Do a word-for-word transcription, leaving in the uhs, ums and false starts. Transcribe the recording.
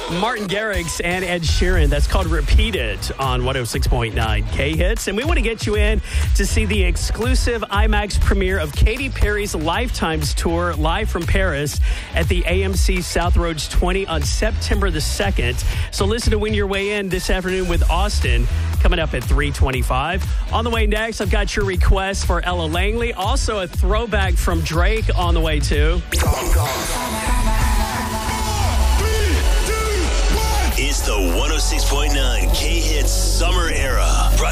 Martin Garrix and Ed Sheeran. That's called Repeat It on one oh six point nine K-Hits. And we want to get you in to see the exclusive IMAX premiere of Katy Perry's Lifetimes tour live from Paris at the A M C South Roads twenty on September the second. So listen to Win Your Way In this afternoon with Austin coming up at three twenty-five. On the way next, I've got your request for Ella Langley. Also a throwback from Drake on the way too. It's the one oh six point nine K-Hits Summer Era.